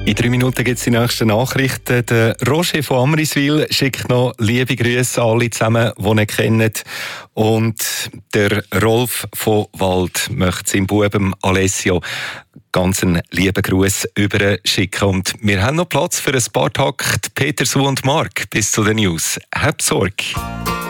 In 3 Minuten gibt es die nächsten Nachrichten. Der Roger von Amriswil schickt noch liebe Grüße an alle zusammen, die ihn kennen. Und der Rolf von Wald möchte seinem Buben Alessio ganz einen lieben Gruß überschicken. Und wir haben noch Platz für ein paar Takte Peter, Sue und Mark bis zu den News. Habt Sorge!